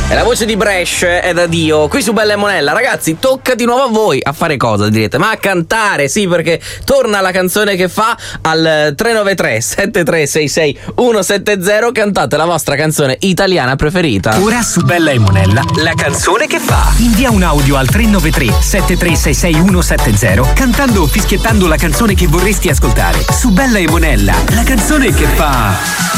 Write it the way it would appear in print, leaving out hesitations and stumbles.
E la voce di Bresh è da Dio, qui su Bella e Monella. Ragazzi, tocca di nuovo a voi a fare cosa, direte? Ma a cantare, sì, perché torna la canzone che fa al 393 7366 170. Cantate la vostra canzone italiana preferita. Ora su Bella e Monella, la canzone che fa. Invia un audio al 393 7366 170 cantando o fischiettando la canzone che vorresti ascoltare. Su Bella e Monella, la canzone che fa...